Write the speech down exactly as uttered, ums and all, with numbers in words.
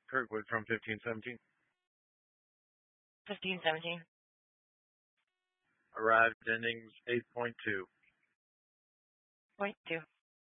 Kirkwood from fifteen seventeen. fifteen seventeen. Arrived innings eight point two. Point two.